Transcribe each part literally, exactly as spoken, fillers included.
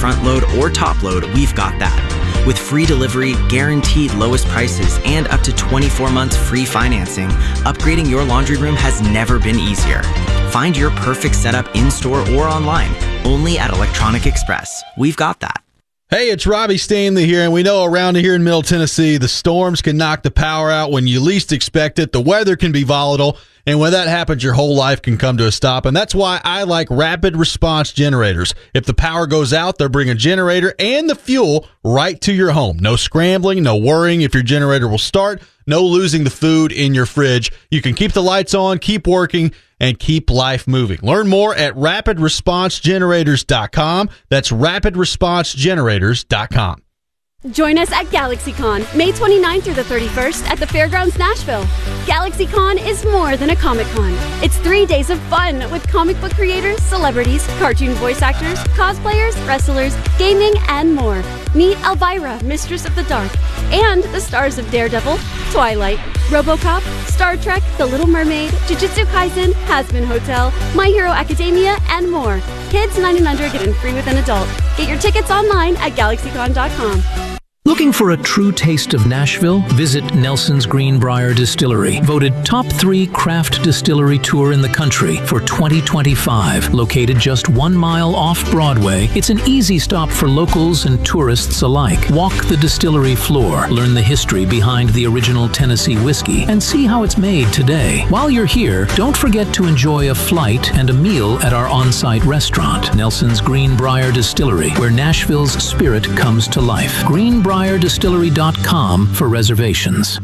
front load or top load, we've got that. With free delivery, guaranteed lowest prices, and up to twenty-four months free financing, upgrading your laundry room has never been easier. Find your perfect setup in-store or online, only at Electronic Express. We've got that. Hey, it's Robbie Stanley here, and we know around here in Middle Tennessee, the storms can knock the power out when you least expect it. The weather can be volatile, and when that happens, your whole life can come to a stop, and that's why I like rapid response generators. If the power goes out, they'll bring a generator and the fuel right to your home. No scrambling, no worrying if your generator will start, no losing the food in your fridge. You can keep the lights on, keep working, and keep life moving. Learn more at rapid response generators dot com. That's rapid response generators dot com. Join us at GalaxyCon, May twenty-ninth through the thirty-first at the Fairgrounds, Nashville. GalaxyCon is more than a Comic-Con. It's three days of fun with comic book creators, celebrities, cartoon voice actors, cosplayers, wrestlers, gaming, and more. Meet Elvira, Mistress of the Dark, and the stars of Daredevil, Twilight, RoboCop, Star Trek, The Little Mermaid, Jujutsu Kaisen, Hazbin Hotel, My Hero Academia, and more. Kids nine and under get in free with an adult. Get your tickets online at Galaxy Con dot com. Looking for a true taste of Nashville? Visit Nelson's Greenbrier Distillery, voted top three craft distillery tour in the country for twenty twenty-five. Located just one mile off Broadway, it's an easy stop for locals and tourists alike. Walk the distillery floor, learn the history behind the original Tennessee whiskey, and see how it's made today. While you're here, don't forget to enjoy a flight and a meal at our on-site restaurant, Nelson's Greenbrier Distillery, where Nashville's spirit comes to life. Greenbrier Distillery dot com for reservations.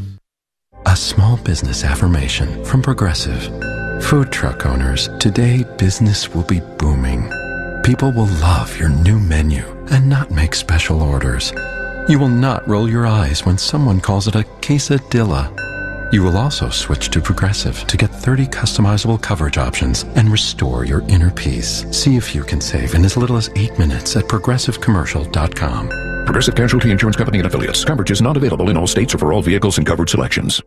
A small business affirmation from Progressive. Food truck owners, today business will be booming. People will love your new menu and not make special orders. You will not roll your eyes when someone calls it a quesadilla. You will also switch to Progressive to get thirty customizable coverage options and restore your inner peace. See if you can save in as little as eight minutes at progressive commercial dot com. Progressive Casualty Insurance Company and Affiliates. Coverage is not available in all states or for all vehicles and covered selections.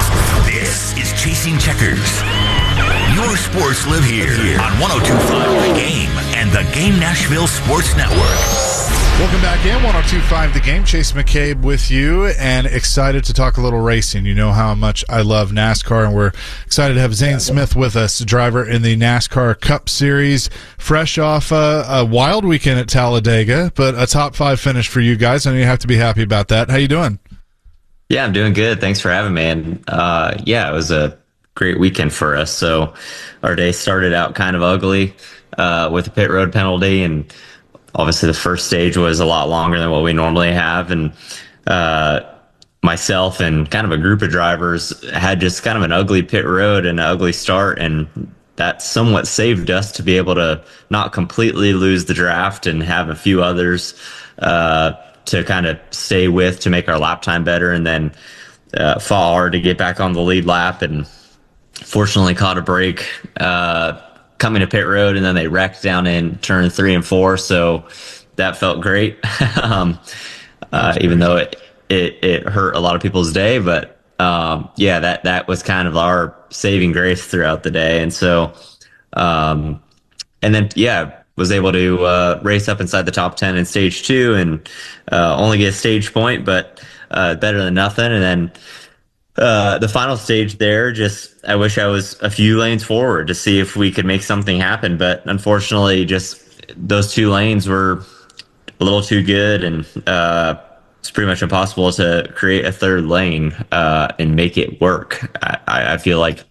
This is Chasing Checkers. Your sports live here on one oh two point five The Game and the Game Nashville Sports Network. Welcome back in, one oh two point five The Game. Chase McCabe with you, and excited to talk a little racing. You know how much I love NASCAR, and we're excited to have Zane Smith with us, driver in the NASCAR Cup Series, fresh off a, a wild weekend at Talladega, but a top five finish for you guys, and you have to be happy about that. How you doing? Yeah, I'm doing good. Thanks for having me. And uh, yeah, it was a great weekend for us. So our day started out kind of ugly uh, with a pit road penalty, and obviously the first stage was a lot longer than what we normally have. And uh, myself and kind of a group of drivers had just kind of an ugly pit road and an ugly start. And that somewhat saved us to be able to not completely lose the draft and have a few others uh, to kind of stay with to make our lap time better. And then uh, fought hard to get back on the lead lap, and fortunately caught a break uh coming to pit road, and then they wrecked down in turn three and four. So that felt great. um, uh, even though it, it, it hurt a lot of people's day, but, um, yeah, that, that was kind of our saving grace throughout the day. And so, um, and then, yeah, was able to, uh, race up inside the top ten in stage two and, uh, only get a stage point, but, uh, better than nothing. And then, Uh, the final stage there, just I wish I was a few lanes forward to see if we could make something happen. But unfortunately, just those two lanes were a little too good, and uh, it's pretty much impossible to create a third lane uh, and make it work. I, I feel like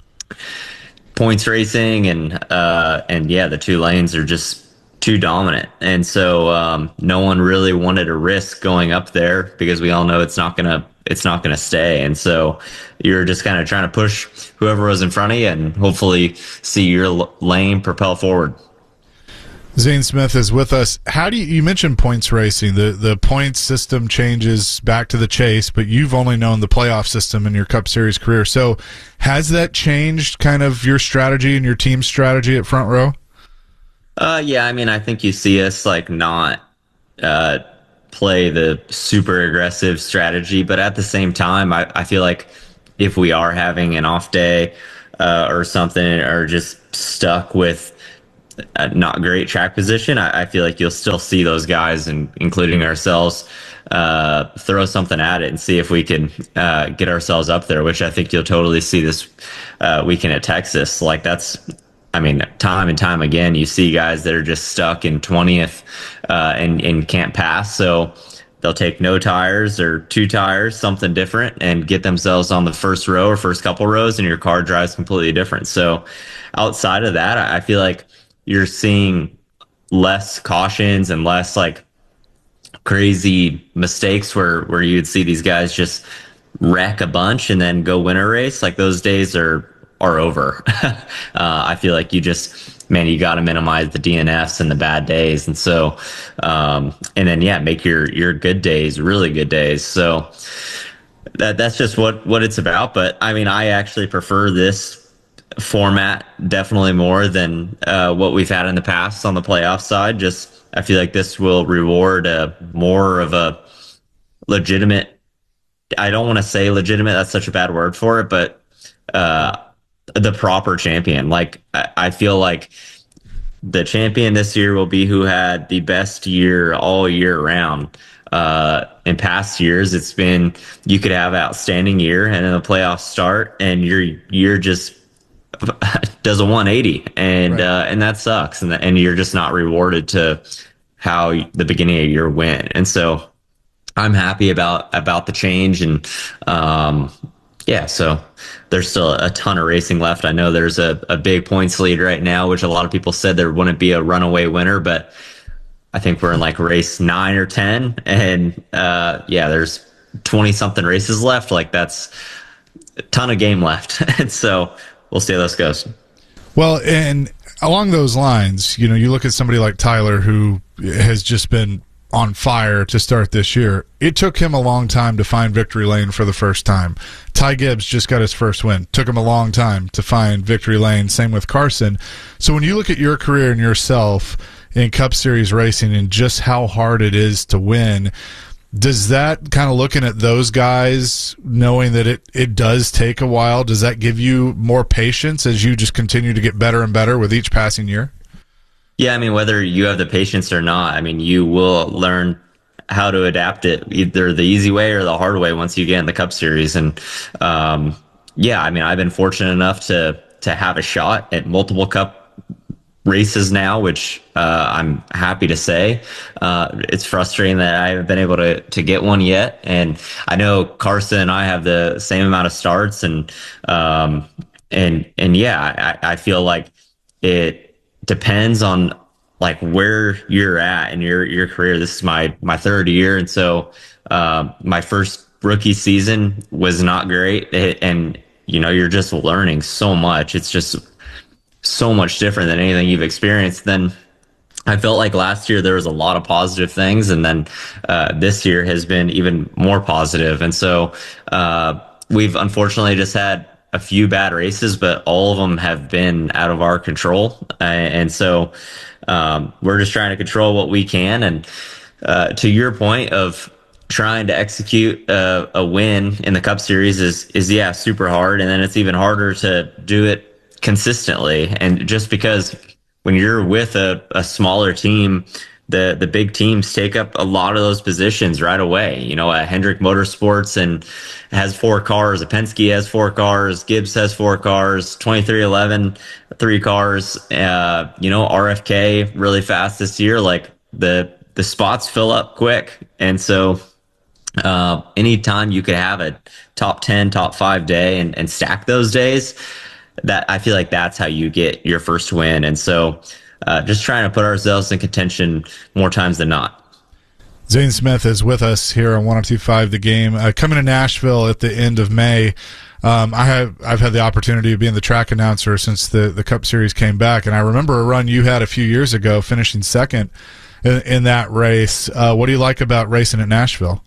points racing and uh, and yeah, the two lanes are just too dominant, and so um, no one really wanted to risk going up there because we all know it's not gonna. it's not going to stay. And so you're just kind of trying to push whoever was in front of you and hopefully see your l- lane propel forward. Zane Smith is with us. How do you, you mentioned points racing, the, the points system changes back to the chase, but you've only known the playoff system in your Cup Series career. So has that changed kind of your strategy and your team's strategy at Front Row? Uh, yeah, I mean, I think you see us like not, uh, play the super aggressive strategy, but at the same time, I, I feel like if we are having an off day uh, or something, or just stuck with a not great track position, I, I feel like you'll still see those guys, and including ourselves, uh, throw something at it and see if we can uh, get ourselves up there, which I think you'll totally see this uh, weekend at Texas. Like that's, I mean, time and time again, you see guys that are just stuck in twentieth uh, and, and can't pass. So they'll take no tires or two tires, something different, and get themselves on the first row or first couple rows, and your car drives completely different. So outside of that, I feel like you're seeing less cautions and less like crazy mistakes where, where you'd see these guys just wreck a bunch and then go win a race. Like those days are, are over. uh, I feel like you just, man, you got to minimize the D N Fs and the bad days. And so, um, and then, yeah, make your, your good days, really good days. So that, that's just what, what it's about. But I mean, I actually prefer this format definitely more than uh, what we've had in the past on the playoff side. Just I feel like this will reward a more of a legitimate, I don't want to say legitimate, that's such a bad word for it, but uh, the proper champion. Like I, I feel like the champion this year will be who had the best year all year round. Uh, in past years, it's been you could have an outstanding year and then the playoffs start and your year just does a one eighty, and right. uh, and that sucks, and the, and you're just not rewarded to how the beginning of your win. And so I'm happy about about the change, and um, yeah, so there's still a ton of racing left. I know there's a, a big points lead right now, which a lot of people said there wouldn't be a runaway winner, but I think we're in like race nine or ten, and uh, yeah, there's twenty something races left. Like that's a ton of game left, and so we'll see how this goes. Well, and along those lines, you know, you look at somebody like Tyler who has just been on fire to start this year. It took him a long time to find victory lane for the first time. Ty Gibbs just got his first win. Took him a long time to find victory lane. Same with Carson. So when you look at your career and yourself in Cup Series racing and just how hard it is to win, does that kind of looking at those guys, knowing that it, it does take a while, does that give you more patience as you just continue to get better and better with each passing year? Yeah, I mean, whether you have the patience or not, I mean, you will learn how to adapt it either the easy way or the hard way once you get in the Cup Series. And um, yeah, I mean, I've been fortunate enough to to have a shot at multiple Cup races now, which uh, I'm happy to say. Uh, it's frustrating that I haven't been able to to get one yet. And I know Carson and I have the same amount of starts, and um, and and yeah, I, I feel like it depends on like where you're at in your your career. This is my my third year, and so uh, my first rookie season was not great, it, and you know, you're just learning so much. It's just so much different than anything you've experienced. Then I felt like last year there was a lot of positive things, and then uh, this year has been even more positive. And so uh, we've unfortunately just had a few bad races, but all of them have been out of our control. Uh, and so um, we're just trying to control what we can. And uh, to your point of trying to execute a, a win in the Cup Series is, is yeah, super hard. And then it's even harder to do it consistently. And just because when you're with a, a smaller team, the the big teams take up a lot of those positions right away. You know, uh, Hendrick Motorsports and has four cars. A Penske has four cars. Gibbs has four cars. twenty-three eleven, three cars. Uh, you know, R F K really fast this year. Like the the spots fill up quick, and so uh, anytime you could have a top ten, top five day and, and stack those days, that I feel like that's how you get your first win. And so uh, just trying to put ourselves in contention more times than not. Zane Smith is with us here on one oh two point five The Game. Uh, coming to Nashville at the end of May, um, I have I've had the opportunity of being the track announcer since the, the Cup Series came back, and I remember a run you had a few years ago, finishing second in, in that race. Uh, what do you like about racing at Nashville?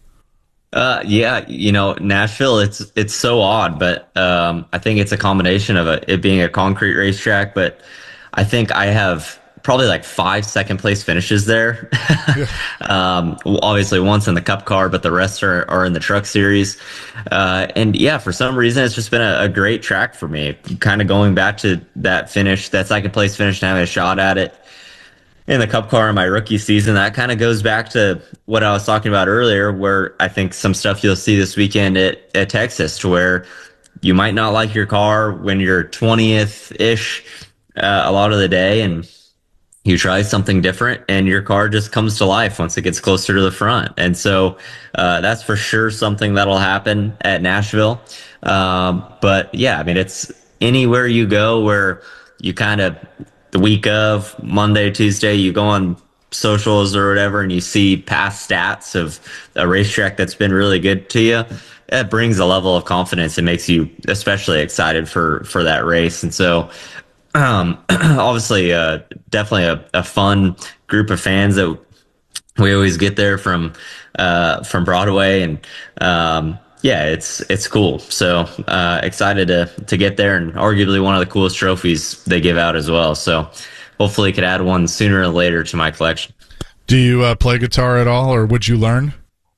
Uh, yeah, you know, Nashville, it's it's so odd, but um, I think it's a combination of a, it being a concrete racetrack, but I think I have probably like five second place finishes there. um, obviously once in the Cup car, but the rest are, are in the Truck Series. Uh, and yeah, for some reason, it's just been a, a great track for me. Kind of going back to that finish, that second place finish, and having a shot at it in the Cup car in my rookie season. That kind of goes back to what I was talking about earlier, where I think some stuff you'll see this weekend at, at Texas, to where you might not like your car when you're twentieth-ish uh, a lot of the day, and you try something different and your car just comes to life once it gets closer to the front. And so uh, that's for sure something that'll happen at Nashville. Um, but yeah, I mean, it's anywhere you go where you kind of, the week of Monday, Tuesday, you go on socials or whatever and you see past stats of a racetrack that's been really good to you, it brings a level of confidence and makes you especially excited for, for that race. And so Um, obviously, uh, definitely a, a fun group of fans that we always get there from, uh, from Broadway. And, um, yeah, it's, it's cool. So, uh, excited to, to get there, and arguably one of the coolest trophies they give out as well. So hopefully could add one sooner or later to my collection. Do you uh, play guitar at all, or would you learn?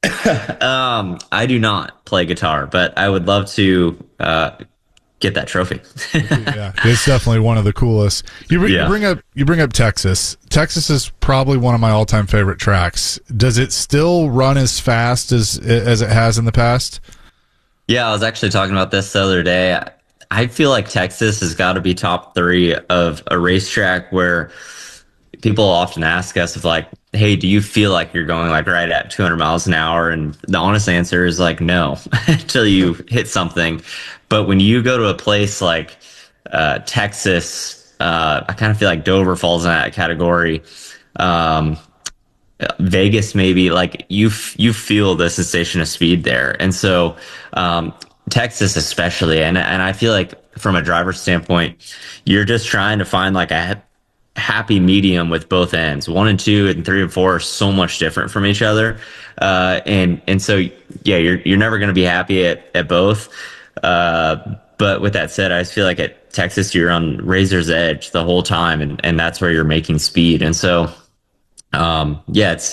um, I do not play guitar, but I would love to, uh, get that trophy. Yeah, it's definitely one of the coolest. You, bring, yeah. you bring up you bring up Texas. Texas is probably one of my all time favorite tracks. Does it still run as fast as as it has in the past? Yeah, I was actually talking about this the other day. I, I feel like Texas has got to be top three of a racetrack where people often ask us if, like, hey, do you feel like you're going like right at two hundred miles an hour? And the honest answer is like, no, until you hit something. But when you go to a place like uh, Texas, uh, I kind of feel like Dover falls in that category. Um, Vegas, maybe, like you, f- you feel the sensation of speed there. And so um, Texas especially, and, and I feel like from a driver's standpoint, you're just trying to find like a happy medium with both ends. One and two and three and four are so much different from each other. Uh, and, and so, yeah, you're, you're never going to be happy at, at both. Uh, but with that said, I just feel like at Texas, you're on razor's edge the whole time, and, and that's where you're making speed. And so, um, yeah, it's,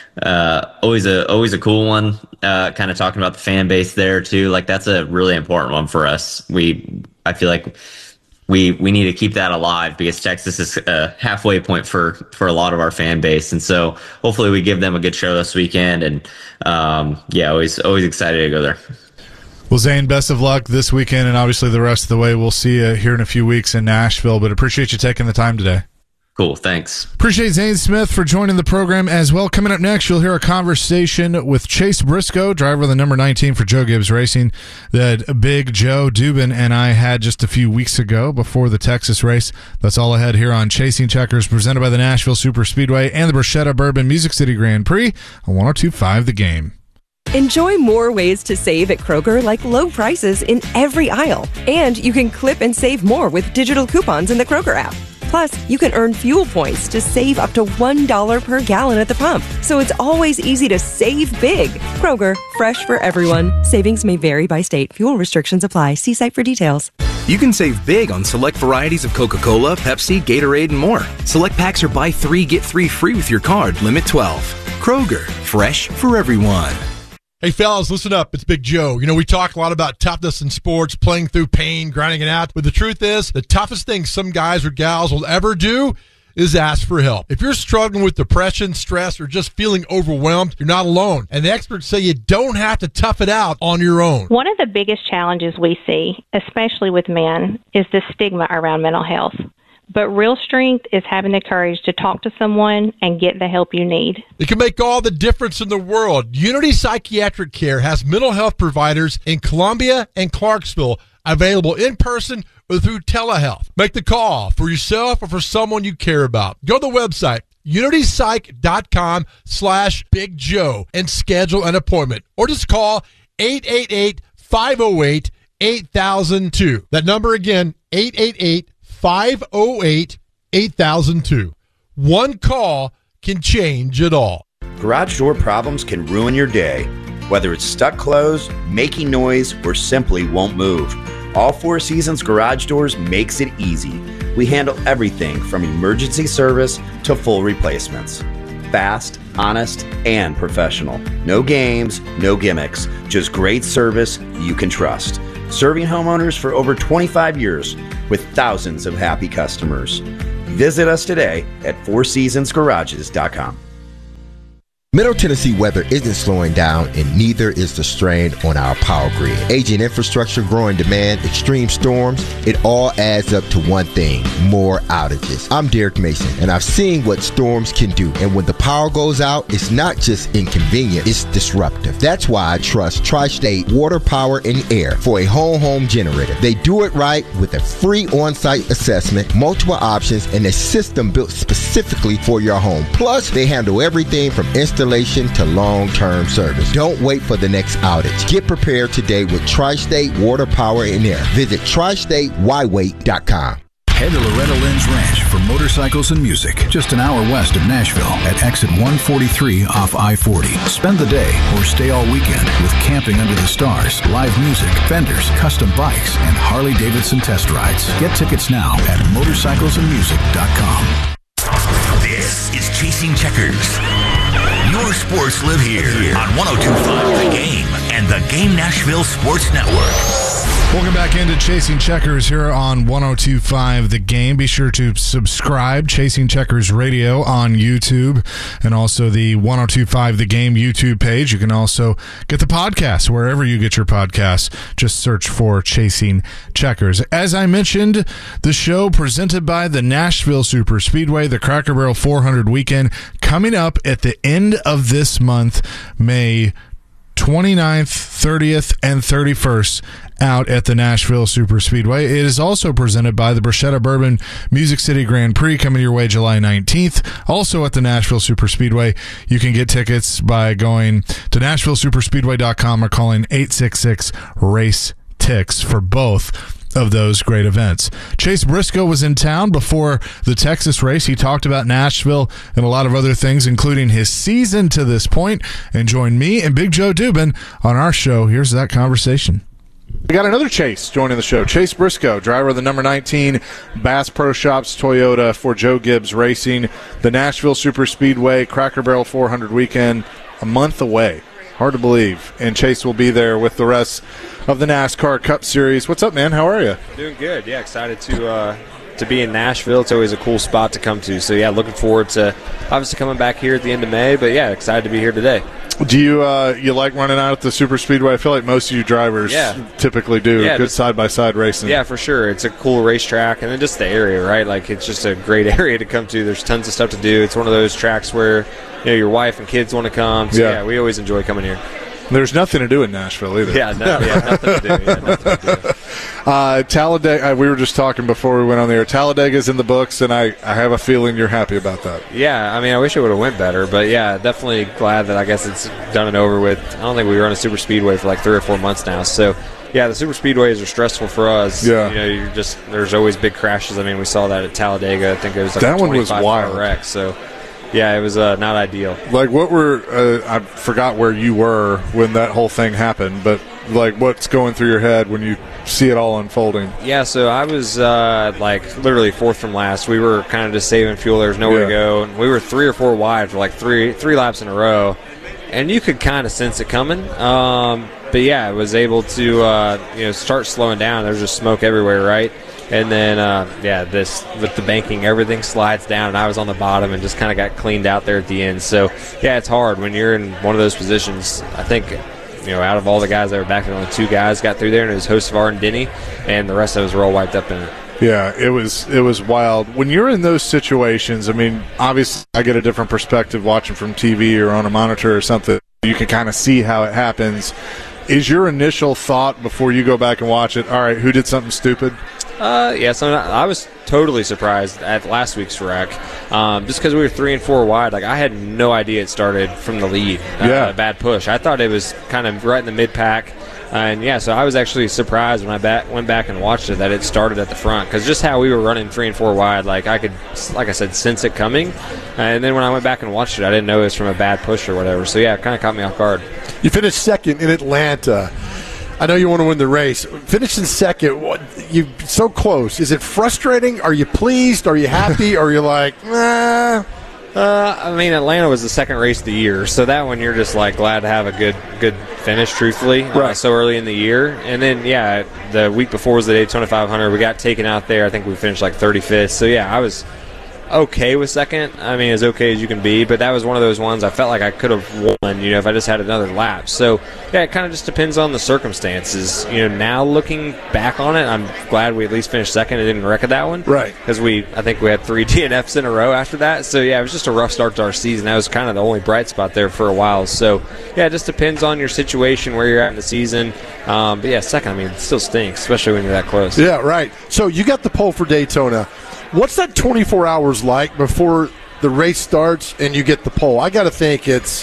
uh, always a, always a cool one. Uh, kind of talking about the fan base there too. Like, that's a really important one for us. We, I feel like we, we need to keep that alive, because Texas is a halfway point for, for a lot of our fan base. And so hopefully we give them a good show this weekend. And, um, yeah, always, always excited to go there. Well, Zane, best of luck this weekend, and obviously the rest of the way. We'll see you here in a few weeks in Nashville, but appreciate you taking the time today. Cool, thanks. Appreciate Zane Smith for joining the program as well. Coming up next, you'll hear a conversation with Chase Briscoe, driver of the number nineteen for Joe Gibbs Racing, that Big Joe Dubin and I had just a few weeks ago before the Texas race. That's all ahead here on Chasing Checkers, presented by the Nashville Super Speedway and the Bruschetta Bourbon Music City Grand Prix on one oh two point five The Game. Enjoy more ways to save at Kroger, like low prices in every aisle. And you can clip and save more with digital coupons in the Kroger app. Plus, you can earn fuel points to save up to one dollar per gallon at the pump. So it's always easy to save big. Kroger, fresh for everyone. Savings may vary by state. Fuel restrictions apply. See site for details. You can save big on select varieties of Coca-Cola, Pepsi, Gatorade, and more. Select packs are buy three, get three free with your card. Limit twelve. Kroger, fresh for everyone. Hey, fellas, listen up. It's Big Joe. You know, we talk a lot about toughness in sports, playing through pain, grinding it out. But the truth is, the toughest thing some guys or gals will ever do is ask for help. If you're struggling with depression, stress, or just feeling overwhelmed, you're not alone. And the experts say you don't have to tough it out on your own. One of the biggest challenges we see, especially with men, is the stigma around mental health. But real strength is having the courage to talk to someone and get the help you need. It can make all the difference in the world. Unity Psychiatric Care has mental health providers in Columbia and Clarksville available in person or through telehealth. Make the call for yourself or for someone you care about. Go to the website, unitypsych.com slash Big Joe, and schedule an appointment. Or just call eight eight eight, five oh eight, eight thousand two. That number again, eight eight eight, five oh eight, eight thousand two. One call can change it all. Garage door problems can ruin your day. Whether it's stuck closed, making noise, or simply won't move, All Four Seasons Garage Doors makes it easy. We handle everything from emergency service to full replacements. Fast, honest, and professional. No games, no gimmicks, just great service you can trust. Serving homeowners for over twenty-five years with thousands of happy customers. Visit us today at four seasons garages dot com. Middle Tennessee weather isn't slowing down, and neither is the strain on our power grid. Aging infrastructure, growing demand, extreme storms, it all adds up to one thing: more outages. I'm Derek Mason, and I've seen what storms can do. And when the power goes out, it's not just inconvenient, it's disruptive. That's why I trust Tri-State Water, Power, and Air for a whole home generator. They do it right with a free on-site assessment, multiple options, and a system built specifically for your home. Plus, they handle everything from installation to long-term service. Don't wait for the next outage. Get prepared today with Tri-State Water, Power, and Air. Visit tri state y wait dot com. Head to Loretta Lynn's Ranch for motorcycles and music, just an hour west of Nashville at exit one forty-three off I forty. Spend the day or stay all weekend with camping under the stars, live music, vendors, custom bikes, and Harley-Davidson test rides. Get tickets now at motorcycles and music dot com. This is Chasing Checkers. Your sports live here on one oh two point five The Game and the Game Nashville Sports Network. Welcome back into Chasing Checkers here on one oh two point five The Game. Be sure to subscribe, Chasing Checkers Radio on YouTube, and also the one oh two point five The Game YouTube page. You can also get the podcast wherever you get your podcasts. Just search for Chasing Checkers. As I mentioned, the show presented by the Nashville Super Speedway, the Cracker Barrel four hundred weekend, coming up at the end of this month, May twenty-ninth, thirtieth, and thirty-first, out at the Nashville Super Speedway. It is also presented by the Bruschetta Bourbon Music City Grand Prix, coming your way July nineteenth. Also at the Nashville Super Speedway. You can get tickets by going to nashville super speedway dot com or calling eight six six race tix for both of those great events. Chase Briscoe was in town before the Texas race. He talked about Nashville and a lot of other things, including his season to this point, and joined me and Big Joe Dubin on our show. Here's that conversation. We got another Chase joining the show. Chase Briscoe, driver of the number nineteen Bass Pro Shops Toyota for Joe Gibbs Racing. The Nashville Super Speedway Cracker Barrel four hundred weekend, a month away. Hard to believe. And Chase will be there with the rest of the NASCAR Cup Series. What's up, man? How are you? Doing good. Yeah, excited to uh, to be in Nashville. It's always a cool spot to come to. So, yeah, looking forward to obviously coming back here at the end of May. But, yeah, excited to be here today. Do you uh, you like running out at the Super Speedway? I feel like most of you drivers yeah. typically do. Yeah, good side-by-side racing. Yeah, for sure. It's a cool racetrack. And then just the area, right? Like, it's just a great area to come to. There's tons of stuff to do. It's one of those tracks where, you know, your wife and kids want to come. So, yeah, yeah we always enjoy coming here. There's nothing to do in Nashville either. Yeah, no, yeah nothing to do. Yeah, nothing to do. Uh, Talladega, uh, we were just talking before we went on the air. Talladega's in the books, and I, I have a feeling you're happy about that. Yeah, I mean, I wish it would have went better, but yeah, definitely glad that I guess it's done and over with. I don't think we run a super speedway for like three or four months now, so yeah, the super speedways are stressful for us. Yeah, you know, you're just there's always big crashes. I mean, we saw that at Talladega. I think it was like that a one was wild wreck. So. Yeah, it was uh, not ideal. Like, what were uh, I forgot where you were when that whole thing happened, but like, what's going through your head when you see it all unfolding? Yeah, so I was uh, like literally fourth from last. We were kind of just saving fuel. There was nowhere yeah. to go, and we were three or four wide for like three three laps in a row, and you could kind of sense it coming. Um, but yeah, I was able to uh, you know start slowing down. There was just smoke everywhere, right? And then, uh, yeah, this with the banking, everything slides down, and I was on the bottom and just kind of got cleaned out there at the end. So, yeah, it's hard when you're in one of those positions. I think, you know, out of all the guys that were back there, only two guys got through there, and it was Hocevar and Denny, and the rest of us were all wiped up in it. Yeah, it was it was wild. When you're in those situations, I mean, obviously I get a different perspective watching from T V or on a monitor or something. You can kind of see how it happens. Is your initial thought before you go back and watch it, all right, who did something stupid? Uh, yeah, so I was totally surprised at last week's wreck, um, just because we were three and four wide. Like, I had no idea it started from the lead. Uh, yeah. A bad push. I thought it was kind of right in the mid-pack. Uh, and, yeah, so I was actually surprised when I back, went back and watched it that it started at the front. Because just how we were running three and four wide, like, I could, like I said, sense it coming. And then when I went back and watched it, I didn't know it was from a bad push or whatever. So, yeah, it kind of caught me off guard. You finished second in Atlanta. I know you want to win the race. Finishing second, what, you so close. Is it frustrating? Are you pleased? Are you happy? Or are you like, nah? Uh, I mean, Atlanta was the second race of the year, so that one you're just like glad to have a good good finish, truthfully, right. uh, so early in the year. And then, yeah, the week before was the Daytona five hundred. We got taken out there. I think we finished like thirty-fifth. So, yeah, I was okay with second. I mean, as okay as you can be, but that was one of those ones I felt like I could have won, you know, if I just had another lap. So, yeah, it kind of just depends on the circumstances. You know, now looking back on it, I'm glad we at least finished second and didn't wreck at that one. Right. Because we, I think we had three D N Fs in a row after that. So, yeah, it was just a rough start to our season. That was kind of the only bright spot there for a while. So, yeah, it just depends on your situation, where you're at in the season. Um, but, yeah, second, I mean, it still stinks, especially when you're that close. Yeah, right. So, you got the pole for Daytona. What's that twenty-four hours like before the race starts and you get the pole? I got to think it's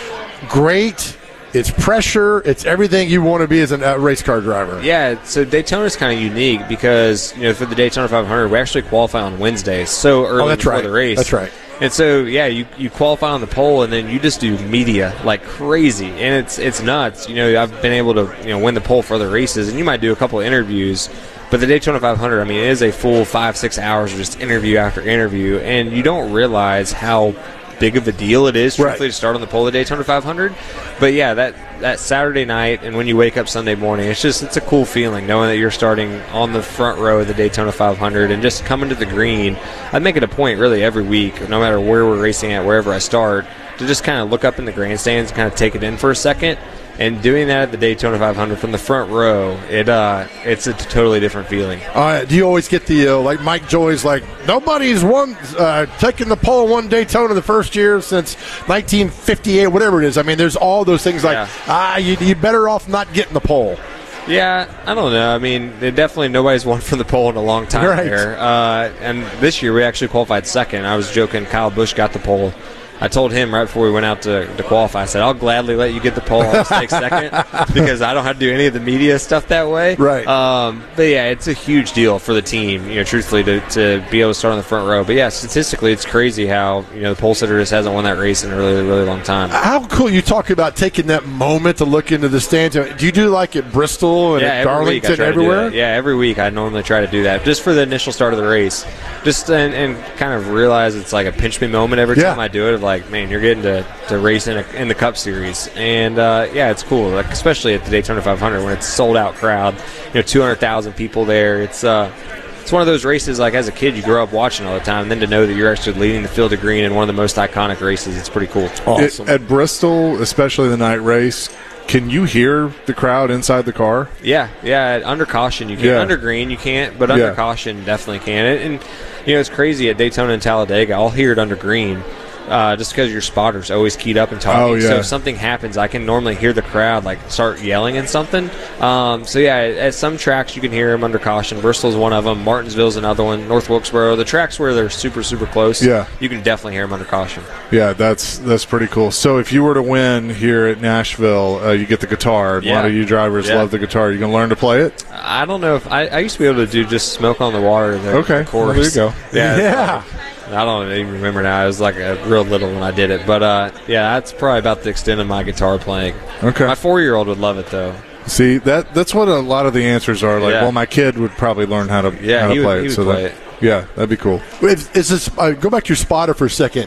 great. It's pressure. It's everything you want to be as a uh, race car driver. Yeah, so Daytona's kind of unique because, you know, for the Daytona five hundred, we actually qualify on Wednesdays, so early oh, that's before right. the race. That's right. And so, yeah, you, you qualify on the pole, and then you just do media like crazy, and it's it's nuts. You know, I've been able to you know win the pole for other races, and you might do a couple of interviews. But the Daytona five hundred, I mean, it is a full five, six hours of just interview after interview, and you don't realize how big of a deal it is, truthfully, right. to start on the pole of the Daytona five hundred. But, yeah, that, that Saturday night and when you wake up Sunday morning, it's just it's a cool feeling knowing that you're starting on the front row of the Daytona five hundred and just coming to the green. I make it a point really every week, no matter where we're racing at, wherever I start, to just kind of look up in the grandstands and kind of take it in for a second. And doing that at the Daytona five hundred from the front row, it uh, it's a totally different feeling. Uh, do you always get the, uh, like Mike Joy's like, nobody's won, uh, taken the pole one Daytona the first year since nineteen fifty-eight, whatever it is. I mean, there's all those things like, yeah. ah, you, you're better off not getting the pole. Yeah, I don't know. I mean, it definitely nobody's won from the pole in a long time right. there. Uh, and this year we actually qualified second. I was joking, Kyle Busch got the pole. I told him right before we went out to, to qualify, I said, I'll gladly let you get the pole. I'll just take second because I don't have to do any of the media stuff that way. Right. Um, but, yeah, it's a huge deal for the team, you know, truthfully, to, to be able to start on the front row. But, yeah, statistically, it's crazy how, you know, the pole sitter just hasn't won that race in a really, really long time. How cool you talk about taking that moment to look into the stands. Do you do like at Bristol and yeah, at Darlington Yeah, everywhere? every week I normally try to do that just for the initial start of the race. Just and, and kind of realize it's like a pinch me moment every yeah. time I do it of like, man, you're getting to To, to race in, a, in the Cup Series, and uh, yeah, it's cool. Like especially at the Daytona five hundred when it's a sold out crowd, you know, two hundred thousand people there. It's uh, it's one of those races. Like as a kid, you grow up watching all the time, and then to know that you're actually leading the field of green in one of the most iconic races, it's pretty cool. Awesome. It, at Bristol, especially the night race, can you hear the crowd inside the car? Yeah, yeah. Under caution, you can. Yeah. Under green, you can't, but under yeah. caution, definitely can. And, and you know, it's crazy at Daytona and Talladega. I'll hear it under green. Uh, just because your spotter's always keyed up and talking. Oh, yeah. So if something happens, I can normally hear the crowd like start yelling and something. Um, so yeah, at some tracks you can hear them under caution. Bristol's one of them. Martinsville's another one. North Wilkesboro. The tracks where they're super, super close, yeah. you can definitely hear them under caution. Yeah, that's that's pretty cool. So if you were to win here at Nashville, uh, you get the guitar. Yeah. A lot of you drivers yeah. love the guitar. You can learn to play it? I don't know if I, I used to be able to do just Smoke on the Water. The, okay, the chorus. Well, there you go. Yeah. yeah. I don't even remember now. I was like a real little when I did it. But, uh, yeah, that's probably about the extent of my guitar playing. Okay. My four-year-old would love it, though. See, that that's what a lot of the answers are. Like, Yeah. well, my kid would probably learn how to, Yeah, how to he would- play he it. would so play that, it. Yeah, that'd be cool. Is, is this, uh, go back to your spotter for a second.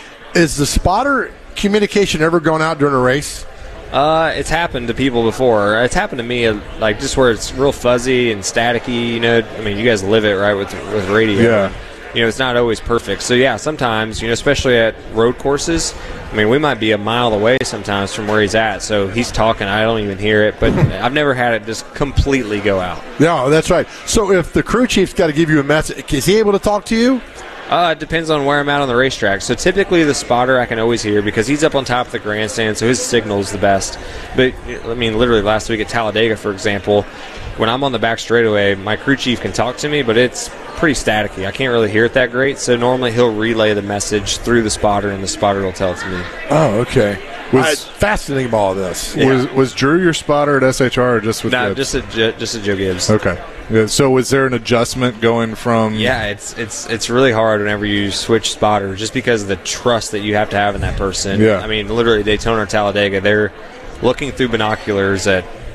Is the spotter communication ever gone out during a race? Uh, it's happened to people before. It's happened to me, uh, like, just where it's real fuzzy and staticky, you know. I mean, you guys live it, right, with with radio. Yeah. You know, it's not always perfect. So, yeah, sometimes, you know, especially at road courses, I mean, we might be a mile away sometimes from where he's at. So he's talking. I don't even hear it. But I've never had it just completely go out. No, that's right. So if the crew chief's got to give you a message, is he able to talk to you? Uh, it depends on where I'm at on the racetrack. So typically the spotter I can always hear because he's up on top of the grandstand, so his signal's the best. But, I mean, literally last week at Talladega, for example, when I'm on the back straightaway, my crew chief can talk to me, but it's pretty staticky. I can't really hear it that great, so normally he'll relay the message through the spotter, and the spotter will tell it to me. Oh, okay. Was, It's fascinating all of this. Yeah. was was Drew your spotter at S H R or just with No, Gibbs? just a J- just a Joe Gibbs. Okay. Yeah, so was there an adjustment going from? Yeah, it's it's it's really hard whenever you switch spotters, just because of the trust that you have to have in that person. Yeah. I mean, literally Daytona or Talladega, they're looking through binoculars at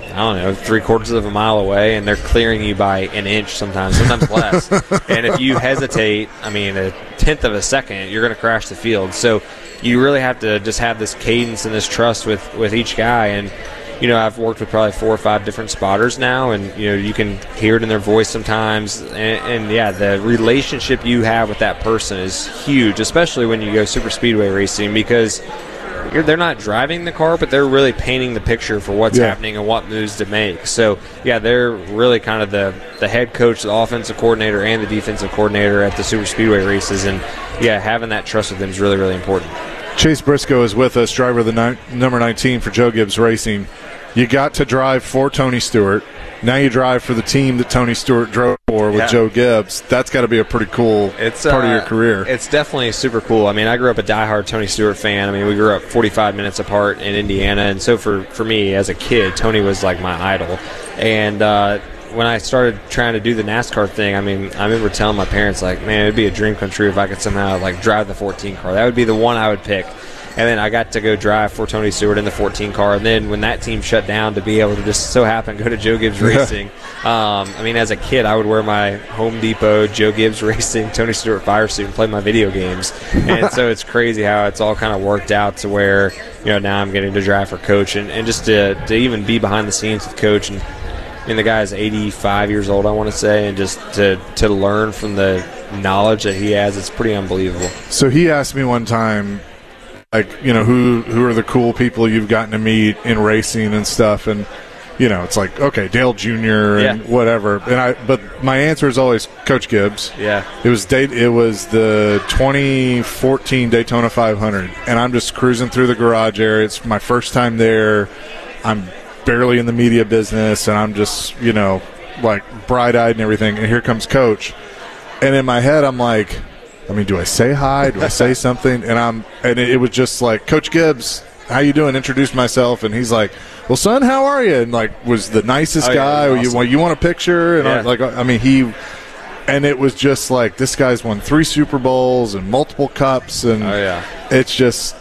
I don't know, three quarters of a mile away, and they're clearing you by an inch sometimes, sometimes less. And if you hesitate, I mean, a tenth of a second, you're going to crash the field. So you really have to just have this cadence and this trust with, with each guy. And, you know, I've worked with probably four or five different spotters now, and, you know, you can hear it in their voice sometimes. And, and yeah, the relationship you have with that person is huge, especially when you go super speedway racing, because You're, they're not driving the car, but they're really painting the picture for what's Yeah. happening and what moves to make. So, yeah, they're really kind of the, the head coach, the offensive coordinator, and the defensive coordinator at the super speedway races. And, yeah, having that trust with them is really, really important. Chase Briscoe is with us, driver of the ni- number nineteen for Joe Gibbs Racing. You got to drive for Tony Stewart. Now you drive for the team that Tony Stewart drove for with Yeah. Joe Gibbs. That's got to be a pretty cool It's part uh, of your career. It's definitely super cool. I mean, I grew up a diehard Tony Stewart fan. I mean, we grew up forty-five minutes apart in Indiana, and so for, for me as a kid, Tony was like my idol. And uh, when I started trying to do the NASCAR thing, I mean, I remember telling my parents, like, man, it'd be a dream come true if I could somehow like drive the fourteen car. That would be the one I would pick. And then I got to go drive for Tony Stewart in the fourteen car. And then when that team shut down, to be able to just so happen go to Joe Gibbs Racing. um, I mean, as a kid, I would wear my Home Depot Joe Gibbs Racing Tony Stewart fire suit and play my video games. And so it's crazy how it's all kind of worked out to where, you know, now I'm getting to drive for Coach. And, and just to, to even be behind the scenes with Coach. And I mean, the guy's eighty-five years old, I want to say. And just to, to learn from the knowledge that he has, it's pretty unbelievable. So he asked me one time, like, you know, who who are the cool people you've gotten to meet in racing and stuff, and you know, it's like, okay, Dale Junior and Yeah. whatever. And I, but my answer is always Coach Gibbs. Yeah. It was date. It was the twenty fourteen Daytona five hundred, and I'm just cruising through the garage area. It's my first time there. I'm barely in the media business, and I'm just, you know, like bright-eyed and everything. And here comes Coach, and in my head, I'm like, I mean, do I say hi? Do I say something? And I'm, and it, it was just like, Coach Gibbs, how you doing? Introduced myself, and he's like, well, son, how are you? And like, was the nicest Oh, yeah, guy. awesome. You want you want a picture? And I, Yeah. like, I mean, he, and it was just like, this guy's won three Super Bowls and multiple cups, and Oh, yeah. it's just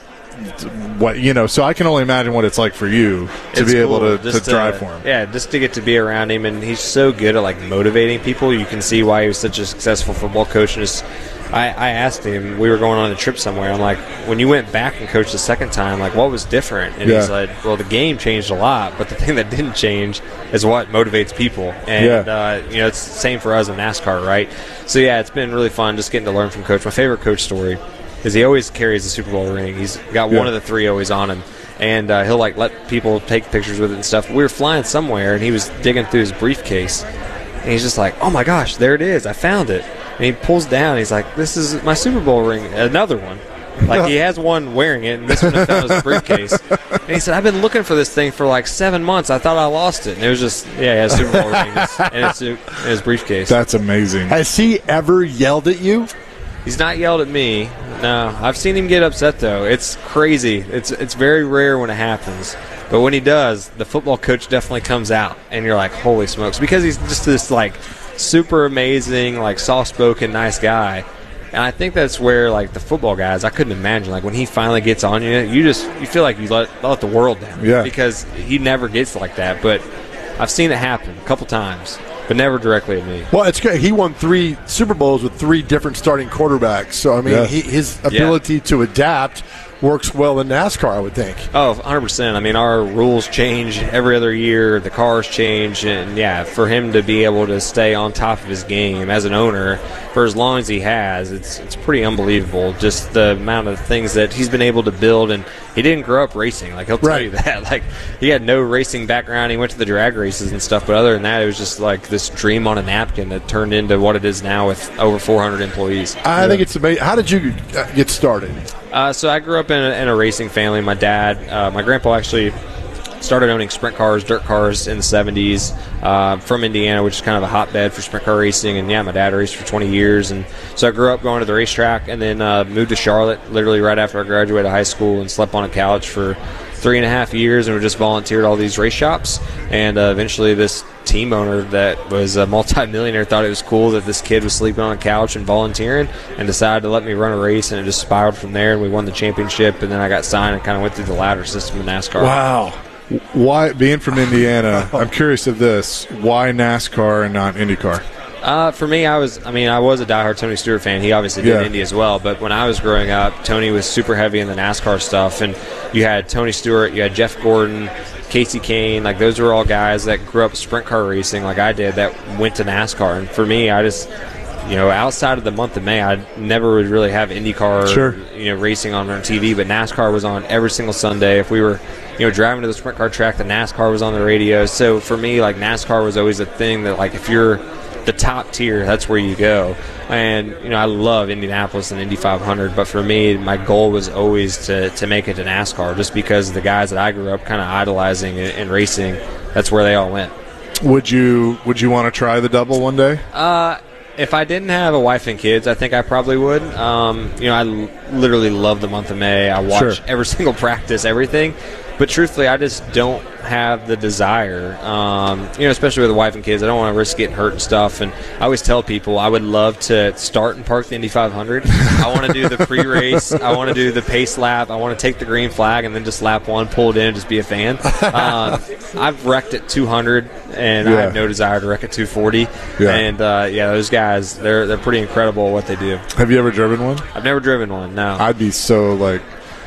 what you know. So I can only imagine what it's like for you to It's be able cool to, just to drive for him. Yeah, just to get to be around him, and he's so good at like motivating people. You can see why he was such a successful football coach. And just, I, I asked him, we were going on a trip somewhere. I'm like, when you went back and coached the second time, like, what was different? And Yeah. he's like, well, the game changed a lot, but the thing that didn't change is what motivates people. And Yeah. uh, you know, it's the same for us in NASCAR, right? So yeah, it's been really fun just getting to learn from Coach. My favorite Coach story is he always carries the Super Bowl ring. He's got Yeah. one of the three always on him. And uh, he'll like let people take pictures with it and stuff. We were flying somewhere, and he was digging through his briefcase, and he's just like, "Oh my gosh, there it is! I found it!" And he pulls down. He's like, "This is my Super Bowl ring, another one." Like he has one wearing it, and this one I found in his briefcase. And he said, "I've been looking for this thing for like seven months. I thought I lost it." And it was just, yeah, he had a Super Bowl ring in his, in his, in his briefcase. That's amazing. Has he ever yelled at you? He's not yelled at me. No, I've seen him get upset though. It's crazy. It's it's very rare when it happens, but when he does, the football coach definitely comes out, and you're like, holy smokes, because he's just this like super amazing, like soft-spoken, nice guy. And I think that's where like the football guys, I couldn't imagine like when he finally gets on you, you just you feel like you let let the world down. Yeah. Because he never gets like that. But I've seen it happen a couple times, but never directly at me. Well, it's great. He won three Super Bowls with three different starting quarterbacks. So, I mean, Yeah. he, his ability to adapt works well in NASCAR, I would think. Oh, one hundred percent. I mean, our rules change every other year. The cars change. And, yeah, for him to be able to stay on top of his game as an owner for as long as he has, it's it's pretty unbelievable. Just the amount of things that he's been able to build. And he didn't grow up racing. Like, he'll tell Right. you that. Like, he had no racing background. He went to the drag races and stuff. But other than that, it was just like this dream on a napkin that turned into what it is now with over four hundred employees. I think it's amazing. How did you uh, get started? Uh, so I grew up in a, in a racing family. My dad, uh, my grandpa actually started owning sprint cars, dirt cars in the seventies uh, from Indiana, which is kind of a hotbed for sprint car racing. And, yeah, my dad raced for twenty years. And so I grew up going to the racetrack and then uh, moved to Charlotte literally right after I graduated high school and slept on a couch for three and a half years and we just volunteered all these race shops. And uh, eventually this team owner that was a multi-millionaire thought it was cool that this kid was sleeping on a couch and volunteering and decided to let me run a race, and it just spiraled from there, and we won the championship, and then I got signed and kind of went through the ladder system in NASCAR. Wow. Why, being from Indiana, I'm curious of this. Why NASCAR and not IndyCar? Uh, for me, I was, I mean, I was a diehard Tony Stewart fan. He obviously did Yeah. Indy as well. But when I was growing up, Tony was super heavy in the NASCAR stuff. And you had Tony Stewart, you had Jeff Gordon, Casey Kane. Like, those were all guys that grew up sprint car racing like I did that went to NASCAR. And for me, I just, you know, outside of the month of May, I never would really have IndyCar, Sure. you know, racing on on T V. But NASCAR was on every single Sunday. If we were, you know, driving to the sprint car track, the NASCAR was on the radio. So for me, like, NASCAR was always a thing that, like, if you're the top tier, that's where you go. And, you know, I love Indianapolis and Indy five hundred, but for me, my goal was always to, to make it to NASCAR, just because the guys that I grew up kind of idolizing and, and racing, that's where they all went. Would you Would you want to try the double one day? Uh, if I didn't have a wife and kids, I think I probably would. Um, you know, I l- literally love the month of May. I watch Sure. every single practice, everything. But truthfully, I just don't have the desire, um, you know, especially with a wife and kids. I don't want to risk getting hurt and stuff. And I always tell people I would love to start and park the Indy five hundred. I want to do the pre-race. I want to do the pace lap. I want to take the green flag and then just lap one, pull it in, and just be a fan. Um, I've wrecked at two hundred, and I Yeah. have no desire to wreck at two forty. Yeah. And, uh, yeah, those guys, they're, they're pretty incredible at what they do. Have you ever driven one? I've never driven one, no. I'd be so, like,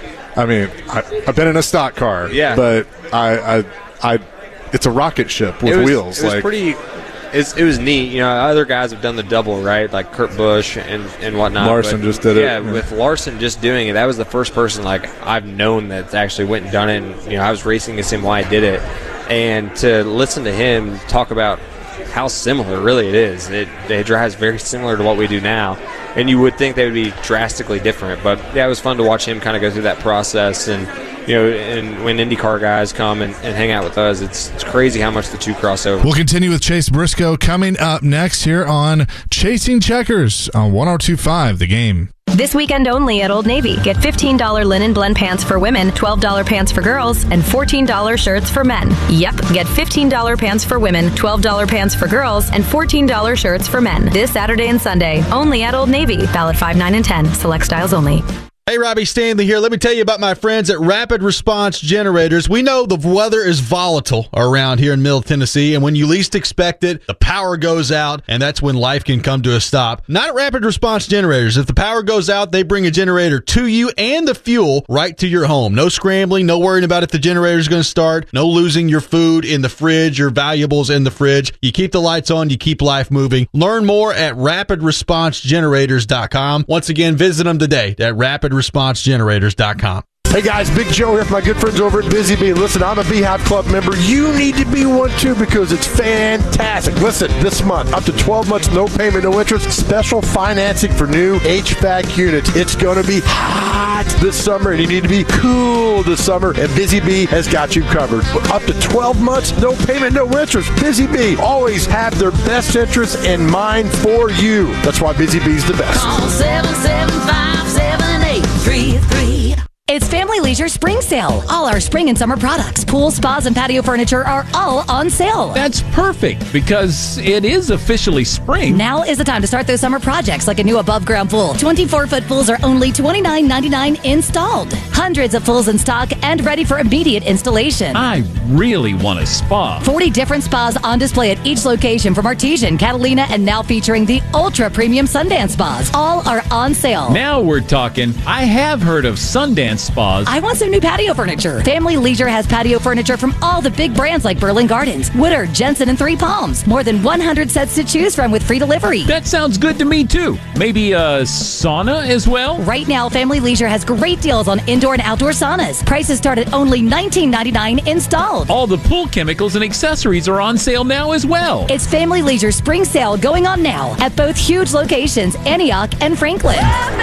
I mean, I, I've been in a stock car, Yeah. but I, I, I, it's a rocket ship with it was, wheels. It was like, pretty. It's, it was neat. You know, other guys have done the double, right? Like Kurt Busch and, and whatnot. Larson But, just did it. Yeah, Yeah. with Larson just doing it, that was the first person like I've known that actually went and done it. And, you know, I was racing against him while I did it, and to listen to him talk about how similar really it is. It, it drives very similar to what we do now, and you would think they would be drastically different. But yeah, it was fun to watch him kind of go through that process. And you know, and when IndyCar guys come and, and hang out with us, it's it's crazy how much the two cross over. We'll continue with Chase Briscoe coming up next here on Chasing Checkers on one oh two point five The Game. This weekend only at Old Navy. Get fifteen dollars linen blend pants for women, twelve dollars pants for girls, and fourteen dollars shirts for men. Yep, get fifteen dollars pants for women, twelve dollars pants for girls, and fourteen dollars shirts for men. This Saturday and Sunday, only at Old Navy. Valid five, nine, and ten. Select styles only. Hey, Robbie Stanley here. Let me tell you about my friends at Rapid Response Generators. We know the weather is volatile around here in Middle Tennessee, and when you least expect it, the power goes out, and that's when life can come to a stop. Not at Rapid Response Generators. If the power goes out, they bring a generator to you and the fuel right to your home. No scrambling, no worrying about if the generator is going to start, no losing your food in the fridge, your valuables in the fridge. You keep the lights on, you keep life moving. Learn more at rapid response generators dot com. Once again, visit them today at rapid response generators dot com. Hey guys, Big Joe here from my good friends over at Busy Bee. Listen, I'm a Beehive Club member. You need to be one too because it's fantastic. Listen, this month, up to twelve months, no payment, no interest, special financing for new H V A C units. It's going to be hot this summer and you need to be cool this summer, and Busy Bee has got you covered. Up to twelve months, no payment, no interest. Busy Bee always have their best interests in mind for you. That's why Busy Bee's the best. Call seven seven five, seven eight three three. It's Family Leisure Spring Sale. All our spring and summer products, pools, spas, and patio furniture are all on sale. That's perfect because it is officially spring. Now is the time to start those summer projects like a new above-ground pool. twenty-four foot pools are only twenty-nine ninety-nine installed. Hundreds of pools in stock and ready for immediate installation. I really want a spa. forty different spas on display at each location from Artesian, Catalina, and now featuring the ultra-premium Sundance spas. All are on sale. Now we're talking. I have heard of Sundance spas. I want some new patio furniture. Family Leisure has patio furniture from all the big brands like Berlin Gardens, Woodard, Jensen, and Three Palms. More than one hundred sets to choose from with free delivery. That sounds good to me, too. Maybe a sauna as well? Right now, Family Leisure has great deals on indoor and outdoor saunas. Prices start at only nineteen ninety-nine installed. All the pool chemicals and accessories are on sale now as well. It's Family Leisure Spring Sale going on now at both huge locations, Antioch and Franklin.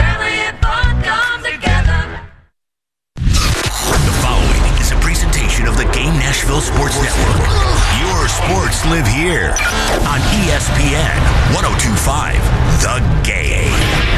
Of the Game Nashville Sports Network. Your sports live here on E S P N one oh two point five The Game.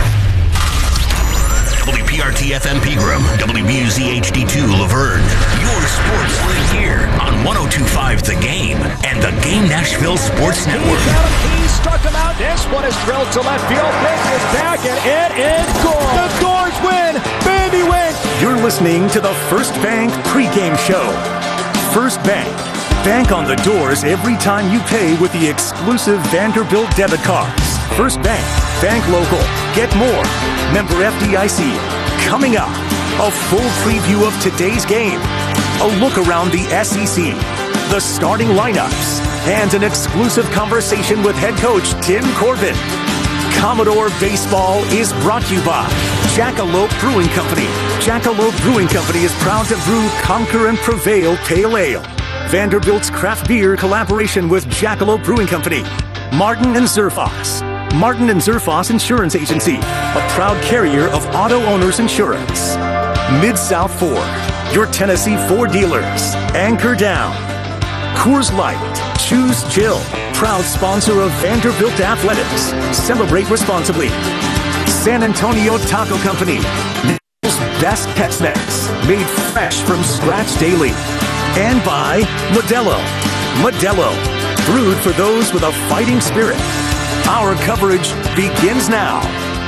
W P R T F M Pegram, W B U Z H D two Laverne. Your sports live here on one oh two point five The Game and the Game Nashville Sports Network. He struck him out. This one is drilled to left field. Pitch is back and it is goal. The Doors win. Baby wins. You're listening to the First Bank pregame show. First Bank. Bank on the doors every time you pay with the exclusive Vanderbilt debit cards. First Bank. Bank local. Get more. Member F D I C. Coming up, a full preview of today's game. A look around the S E C. The starting lineups. And an exclusive conversation with head coach Tim Corbin. Commodore Baseball is brought to you by Jackalope Brewing Company. Jackalope Brewing Company is proud to brew Conquer and Prevail Pale Ale. Vanderbilt's craft beer collaboration with Jackalope Brewing Company. Martin and Zerfos. Martin and Zerfos Insurance Agency, a proud carrier of auto owners insurance. Mid-South Ford, your Tennessee Ford dealers. Anchor Down. Coors Light. Choose Chill. Proud sponsor of Vanderbilt Athletics. Celebrate responsibly. San Antonio Taco Company. Nashville's best Tex-Mex. Made fresh from scratch daily. And by Modelo. Modelo. Brewed for those with a fighting spirit. Our coverage begins now.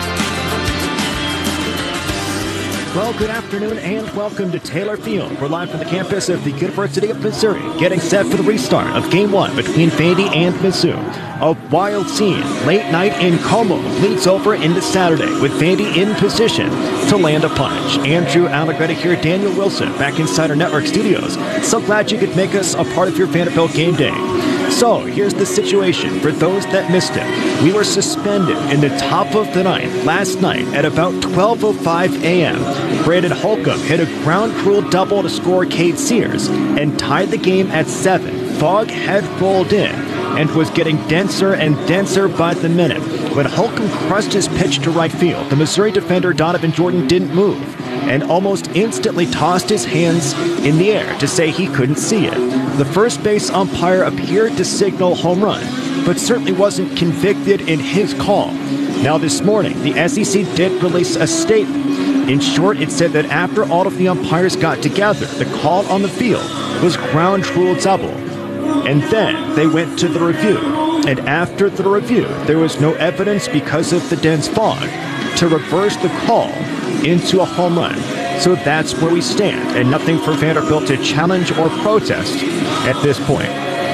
Well, good afternoon and welcome to Taylor Field. We're live from the campus of the University of Missouri, getting set for the restart of Game one between Vandy and Mizzou. A wild scene, late night in Como, bleeds over into Saturday with Vandy in position to land a punch. Andrew Allegretti here, Daniel Wilson, back inside our network studios. So glad you could make us a part of your Vanderbilt game day. So, here's the situation for those that missed it. We were suspended in the top of the ninth last night at about twelve oh five a.m. Brandon Holcomb hit a ground rule double to score Cade Sears and tied the game at seven. Fog had rolled in and was getting denser and denser by the minute. When Holcomb crushed his pitch to right field, the Missouri defender Donovan Jordan didn't move and almost instantly tossed his hands in the air to say he couldn't see it. The first base umpire appeared to signal home run, but certainly wasn't convicted in his call. Now this morning, the S E C did release a statement. In short, it said that after all of the umpires got together, the call on the field was ground rule double. And then they went to the review. And after the review, there was no evidence because of the dense fog to reverse the call into a home run. So that's where we stand, and nothing for Vanderbilt to challenge or protest at this point.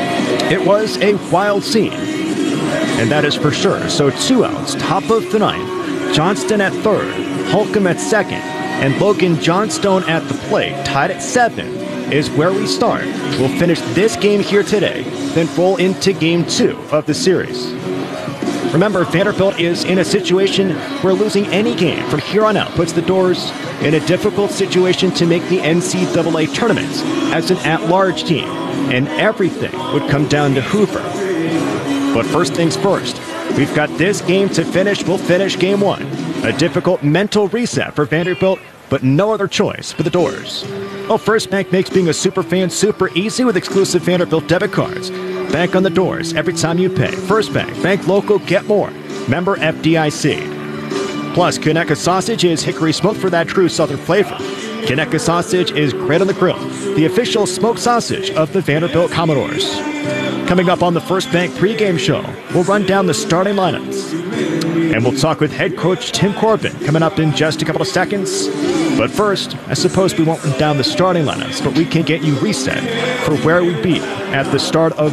It was a wild scene, and that is for sure. So two outs, top of the ninth. Johnston at third, Holcomb at second, and Logan Johnstone at the plate, tied at seven, is where we start. We'll finish this game here today, then roll into game two of the series. Remember, Vanderbilt is in a situation where losing any game from here on out puts the Doors in a difficult situation to make the N C double A tournament as an at-large team, and everything would come down to Hoover. But first things first, we've got this game to finish. We'll finish game one. A difficult mental reset for Vanderbilt, but no other choice for the Doors. Well, First Bank makes being a super fan super easy with exclusive Vanderbilt debit cards. Bank on the doors every time you pay. First Bank. Bank local, get more. Member F D I C. Plus, Conecuh sausage is hickory smoked for that true southern flavor. Conecuh sausage is great on the grill, the official smoked sausage of the Vanderbilt Commodores. Coming up on the First Bank pregame show, we'll run down the starting lineups. And we'll talk with head coach Tim Corbin coming up in just a couple of seconds. But first, I suppose we won't run down the starting lineups, but we can get you reset for where we'd be at the start of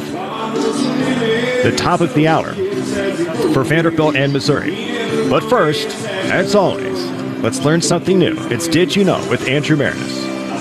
the top of the hour for Vanderbilt and Missouri. But first, as always, let's learn something new. It's Did You Know with Andrew Marinus.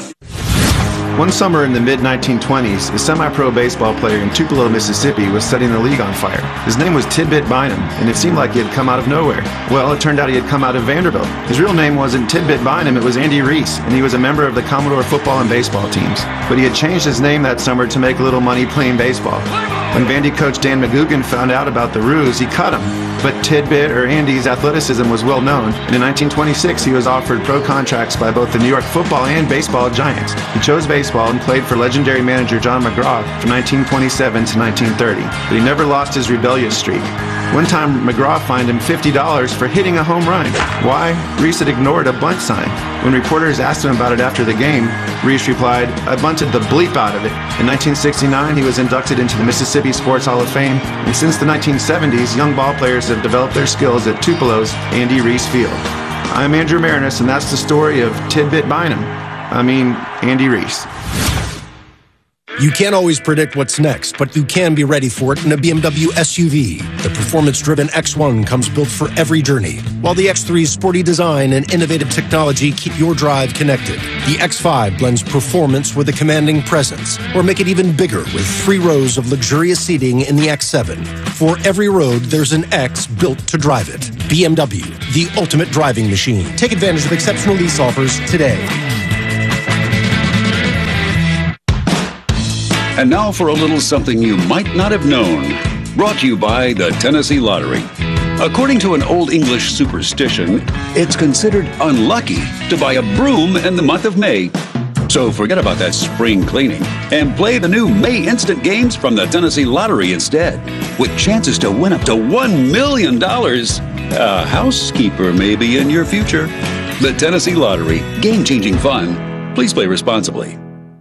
One summer in the mid nineteen twenties, a semi-pro baseball player in Tupelo, Mississippi was setting the league on fire. His name was Tidbit Bynum, and it seemed like he had come out of nowhere. Well, it turned out he had come out of Vanderbilt. His real name wasn't Tidbit Bynum, it was Andy Reese, and he was a member of the Commodore football and baseball teams. But he had changed his name that summer to make a little money playing baseball. When Vandy coach Dan McGugan found out about the ruse, he cut him. But Tidbit, or Andy's athleticism was well known, and in nineteen twenty-six he was offered pro contracts by both the New York football and baseball giants. He chose baseball and played for legendary manager John McGraw from nineteen twenty-seven to nineteen thirty, but he never lost his rebellious streak. One time McGraw fined him fifty dollars for hitting a home run. Why? Reese had ignored a bunt sign. When reporters asked him about it after the game, Reese replied, "I bunted the bleep out of it." In nineteen sixty-nine, he was inducted into the Mississippi Sports Hall of Fame, and since the nineteen seventies, young ball players have developed their skills at Tupelo's Andy Reese Field. I'm Andrew Marinus, and that's the story of Tidbit Bynum. I mean, Andy Reese. You can't always predict what's next, but you can be ready for it in a B M W S U V. The performance-driven X one comes built for every journey, while the X three's sporty design and innovative technology keep your drive connected. The X five blends performance with a commanding presence, or make it even bigger with three rows of luxurious seating in the X seven. For every road, there's an X built to drive it. B M W, the ultimate driving machine. Take advantage of exceptional lease offers today. And now for a little something you might not have known. Brought to you by the Tennessee Lottery. According to an Old English superstition, it's considered unlucky to buy a broom in the month of May. So forget about that spring cleaning and play the new May Instant Games from the Tennessee Lottery instead, with chances to win up to one million dollars. A housekeeper may be in your future. The Tennessee Lottery. Game-changing fun. Please play responsibly.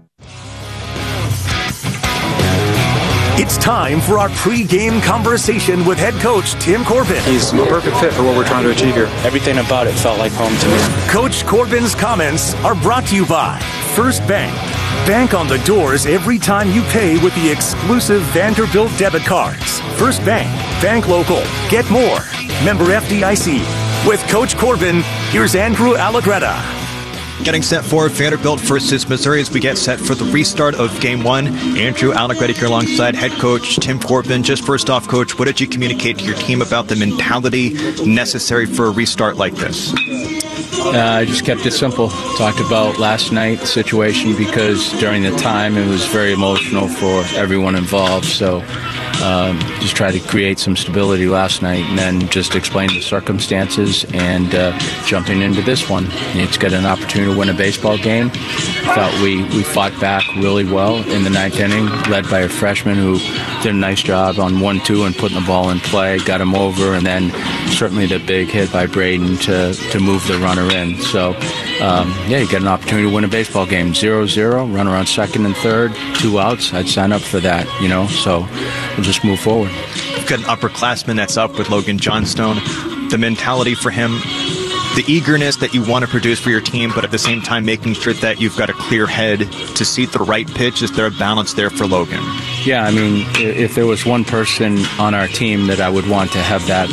It's time for our pre-game conversation with head coach Tim Corbin. He's a perfect fit for what we're trying to achieve here. Everything about it felt like home to me. Coach Corbin's comments are brought to you by First Bank. Bank on the doors every time you pay with the exclusive Vanderbilt debit cards. First Bank. Bank local. Get more. Member F D I C. With Coach Corbin, here's Andrew Allegretta. Getting set for Vanderbilt versus Missouri as we get set for the restart of Game One. Andrew Allegretta here alongside head coach Tim Corbin. Just first off, Coach, what did you communicate to your team about the mentality necessary for a restart like this? Uh, I just kept it simple. Talked about last night's situation because during the time it was very emotional for everyone involved. So um, just tried to create some stability last night and then just explain the circumstances and uh, jumping into this one. It's got an opportunity to win a baseball game. Thought we, we fought back really well in the ninth inning, led by a freshman who did a nice job on one two and putting the ball in play, got him over, and then certainly the big hit by Braden to, to move the runner in. So, um, yeah, you get an opportunity to win a baseball game. zero zero, runner on second and third, two outs. I'd sign up for that, you know, so we'll just move forward. You've got an upperclassman that's up with Logan Johnstone. The mentality for him, the eagerness that you want to produce for your team, but at the same time making sure that you've got a clear head to seat the right pitch. Is there a balance there for Logan? Yeah, I mean, if there was one person on our team that I would want to have that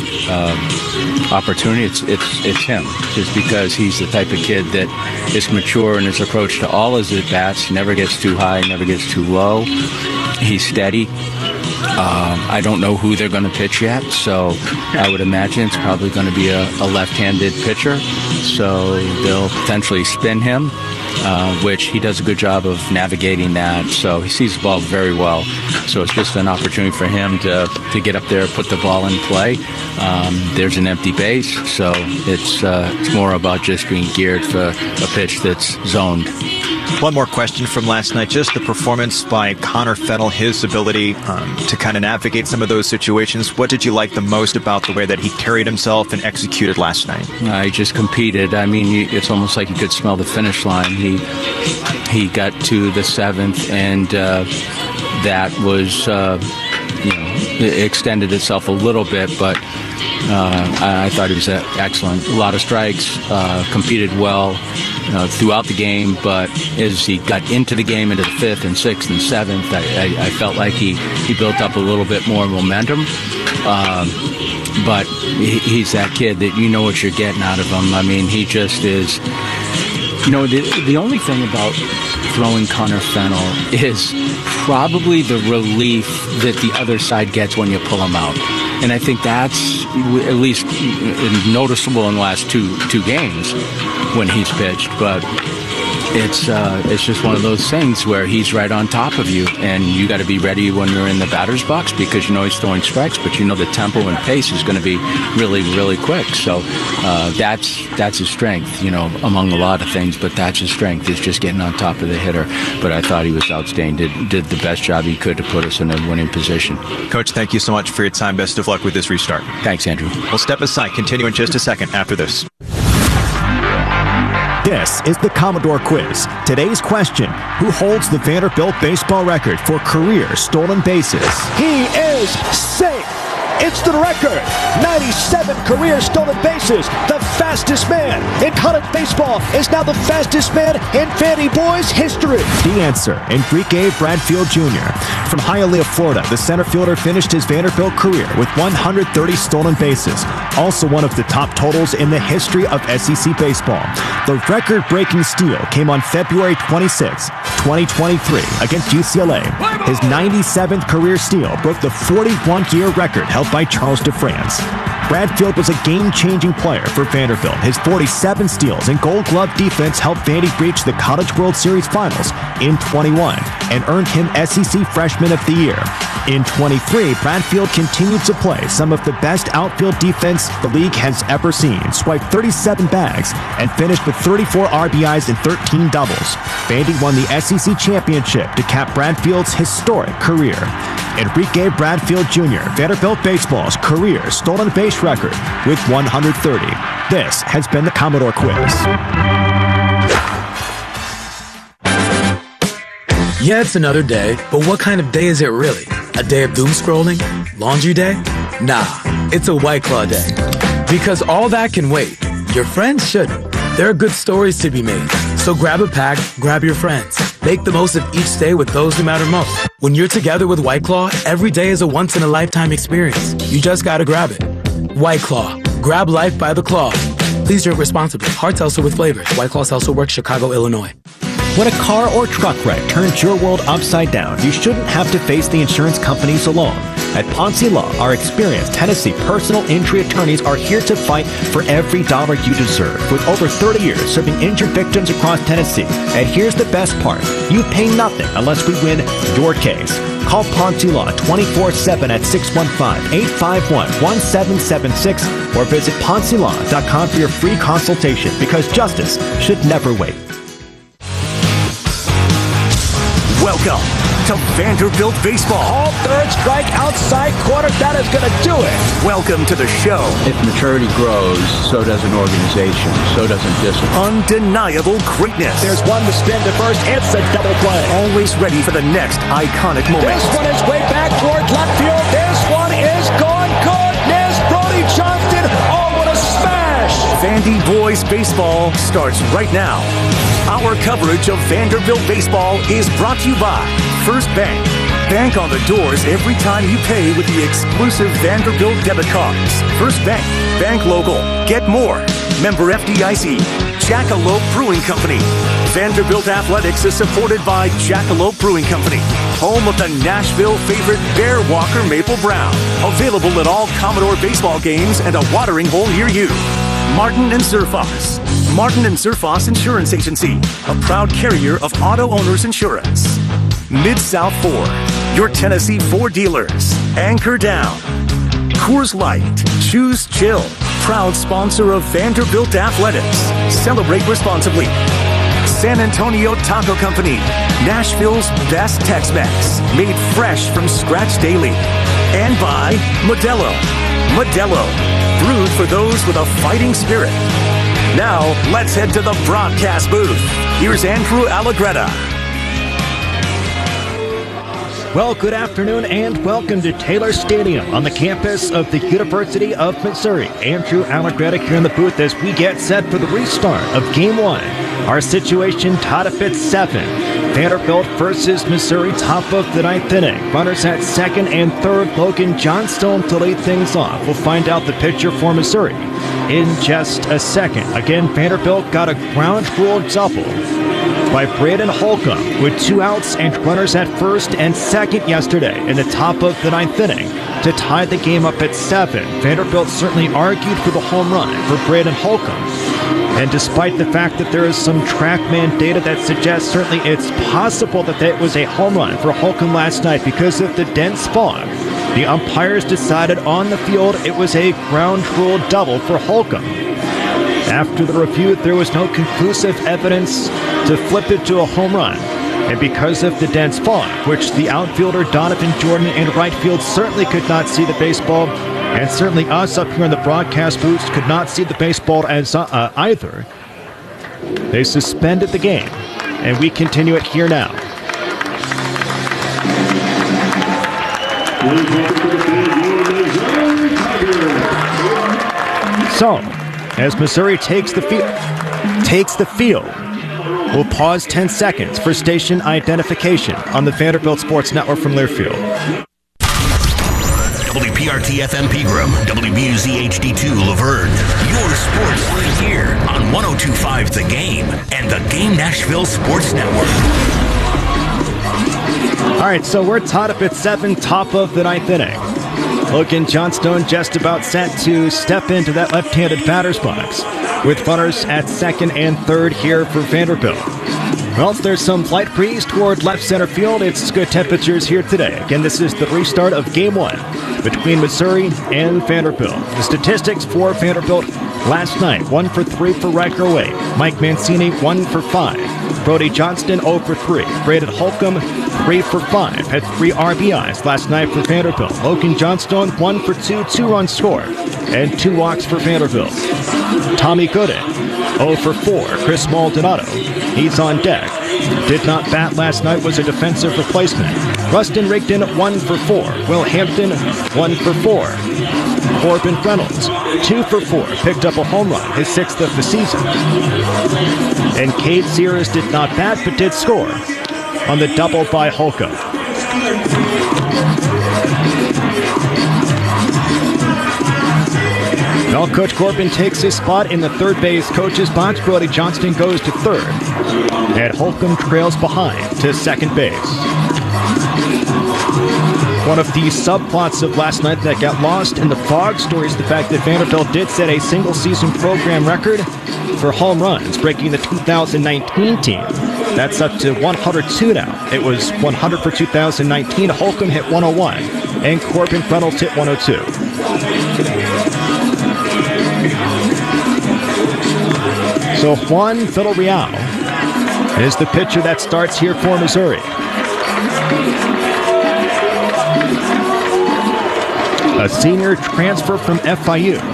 um, opportunity, it's, it's it's him, just because he's the type of kid that is mature in his approach to all his at-bats. He never gets too high, never gets too low. He's steady. Um, I don't know who they're going to pitch yet, so I would imagine it's probably going to be a, a left-handed pitcher. So they'll potentially spin him, uh, which he does a good job of navigating that. So he sees the ball very well. So it's just an opportunity for him to, to get up there, put the ball in play. Um, there's an empty base, so it's uh, it's more about just being geared for a pitch that's zoned. One more question from last night, just the performance by Connor Fennell, his ability um, to kind of navigate some of those situations. What did you like the most about the way that he carried himself and executed last night? Uh, he just competed. I mean, it's almost like you could smell the finish line. He he got to the seventh, and uh, that was, uh, you know, it extended itself a little bit, but uh, I, I thought he was excellent. A lot of strikes, uh, competed well Uh, throughout the game, but as he got into the game, into the fifth and sixth and seventh, I, I, I felt like he, he built up a little bit more momentum. Um, but he, he's that kid that you know what you're getting out of him. I mean, he just is. You know, the, the only thing about throwing Connor Fennell is probably the relief that the other side gets when you pull him out. And I think that's at least noticeable in the last two two games when he's pitched. But it's uh, it's just one of those things where he's right on top of you, and you got to be ready when you're in the batter's box because you know he's throwing strikes, but you know the tempo and pace is going to be really, really quick. So uh, that's that's his strength, you know, among a lot of things. But that's his strength, is just getting on top of the hitter. But I thought he was outstanding. Did did the best job he could to put us in a winning position. Coach, thank you so much for your time. Best of luck with this restart. Thanks, Andrew. We'll step aside. Continue in just a second after this. This is the Commodore Quiz. Today's question: who holds the Vanderbilt baseball record for career stolen bases? He is safe. Instant record. ninety-seven career stolen bases. The fastest man in college baseball is now the fastest man in Vandy boys history. The answer, Enrique Bradfield Junior From Hialeah, Florida, the center fielder finished his Vanderbilt career with one hundred thirty stolen bases, also one of the top totals in the history of S E C baseball. The record-breaking steal came on February twenty-sixth, twenty twenty-three against U C L A. His ninety-seventh career steal broke the forty-one-year record held by Charles DeFrance. Bradfield was a game-changing player for Vanderbilt. His forty-seven steals and Gold Glove defense helped Vandy reach the College World Series Finals in twenty-one and earned him S E C Freshman of the Year. In twenty-three, Bradfield continued to play some of the best outfield defense the league has ever seen, swiped thirty-seven bags, and finished with thirty-four R B Is and thirteen doubles. Vandy won the S E C championship to cap Bradfield's historic career. Enrique Bradfield Junior, Vanderbilt baseball's career stolen base record with one hundred thirty. This has been the Commodore Quiz. Yeah, it's another day, but what kind of day is it really? A day of doom scrolling? Laundry day? Nah, it's a White Claw day. Because all that can wait. Your friends shouldn't. There are good stories to be made. So grab a pack, grab your friends. Make the most of each day with those who matter most. When you're together with White Claw, every day is a once-in-a-lifetime experience. You just gotta grab it. White Claw. Grab life by the claw. Please drink responsibly. Hard seltzer with flavors. White Claw Seltzer Works, Chicago, Illinois. When a car or truck wreck turns your world upside down, you shouldn't have to face the insurance companies alone. At Ponce Law, our experienced Tennessee personal injury attorneys are here to fight for every dollar you deserve. With over thirty years serving injured victims across Tennessee. And here's the best part. You pay nothing unless we win your case. Call Ponce Law twenty-four seven at six one five, eight five one, one seven seven six or visit ponce law dot com for your free consultation, because justice should never wait. Welcome to Vanderbilt Baseball. All third strike outside corner. That is going to do it. Welcome to the show. If maturity grows, so does an organization. So does a discipline. Undeniable greatness. There's one to spin to first. It's a double play. Always ready for the next iconic moment. This one is way back towards left field. This one is gone. Goodness, Brody Johnston. Oh, what a smash. Vandy Boys Baseball starts right now. Our coverage of Vanderbilt baseball is brought to you by First Bank. Bank on the doors every time you pay with the exclusive Vanderbilt debit cards. First Bank. Bank local. Get more. Member F D I C. Jackalope Brewing Company. Vanderbilt Athletics is supported by Jackalope Brewing Company, home of the Nashville favorite Bear Walker Maple Brown. Available at all Commodore baseball games and a watering hole near you. Martin and Zerfos. Martin and Zerfos Insurance Agency, a proud carrier of auto owners insurance. Mid-South Ford, your Tennessee Ford dealers. Anchor Down. Coors Light, choose chill. Proud sponsor of Vanderbilt Athletics. Celebrate responsibly. San Antonio Taco Company, Nashville's best Tex-Mex, made fresh from scratch daily. And by Modelo. Modelo, brewed for those with a fighting spirit. Now, let's head to the broadcast booth. Here's Andrew Allegretta. Well, good afternoon and welcome to Taylor Stadium on the campus of the University of Missouri. Andrew Allegretta here in the booth as we get set for the restart of Game one. Our situation tied up at seven. Vanderbilt versus Missouri, top of the ninth inning. Runners at second and third. Logan Johnstone to lead things off. We'll find out the pitcher for Missouri in just a second. Again, Vanderbilt got a ground rule double by Braden Holcomb with two outs and runners at first and second yesterday in the top of the ninth inning to tie the game up at seven. Vanderbilt certainly argued for the home run for Braden Holcomb. And despite the fact that there is some TrackMan data that suggests certainly it's possible that that was a home run for Holcomb last night because of the dense fog, the umpires decided on the field it was a ground rule double for Holcomb. After the review, there was no conclusive evidence to flip it to a home run. And because of the dense fog, which the outfielder Donovan Jordan in right field certainly could not see the baseball, and certainly us up here in the broadcast booths could not see the baseball as uh, either, they suspended the game, and we continue it here now. So, as Missouri takes the field. Takes the field. We'll pause ten seconds for station identification on the Vanderbilt Sports Network from Learfield. W P R T F M Pegram, W B U Z H D two Laverne. Your sports league here on one oh two point five The Game and the Game Nashville Sports Network. All right, so we're tied up at seven, top of the ninth inning. Logan Johnstone just about set to step into that left-handed batter's box with runners at second and third here for Vanderbilt. Well, there's some light breeze toward left center field. It's good temperatures here today. Again, this is the restart of game one between Missouri and Vanderbilt. The statistics for Vanderbilt last night: one for three for Riker Wade. Mike Mancini, one for five. Brody Johnston, oh for three. Braden Holcomb, three for five. Had three R B Is last night for Vanderbilt. Logan Johnstone, one for two, two runs scored, and two walks for Vanderbilt. Tommy Gooden, oh for four. Chris Maldonado, he's on deck. Did not bat last night, was a defensive replacement. Rustin Rigdon, one for four. Will Hampton, one for four. Corbin Reynolds, two for four. Picked up a home run, his sixth of the season. And Cade Sears did not bat, but did score on the double by Holcomb. Well, Coach Corbin takes his spot in the third base coach's box. Brody Johnston goes to third, and Holcomb trails behind to second base. One of the subplots of last night that got lost in the fog story is the fact that Vanderbilt did set a single-season program record for home runs, breaking the two thousand nineteen team. That's up to one hundred two now. It was one hundred for two thousand nineteen. Holcomb hit one oh one, and Corbin Reynolds hit one oh two. So Juan Villarreal is the pitcher that starts here for Missouri. A senior transfer from F I U.